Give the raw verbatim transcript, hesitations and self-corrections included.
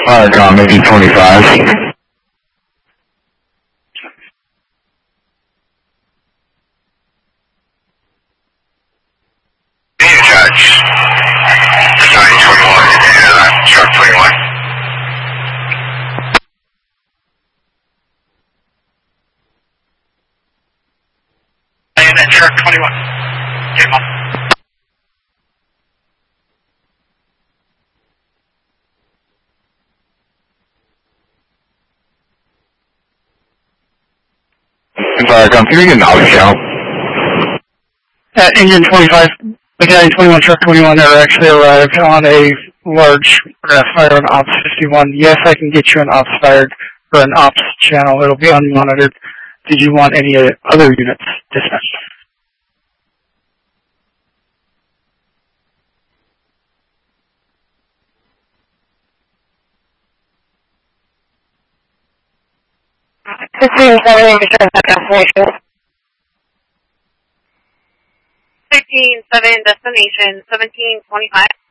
Firecom, eighteen twenty-five. Being charged. nine twenty-one, uh, truck twenty-one. And then truck twenty-one. Came up. Firecom, can we get an office channel? At engine twenty-five, battalion twenty-one, truck twenty-one are actually arrived on a large uh, fire on ops fifty-one. Yes, I can get you an ops fired for an ops channel. It'll be unmonitored. Did you want any uh, other units dispatched? fifteen seventeen, return that destination. fifteen seven, destination seventeen twenty-five.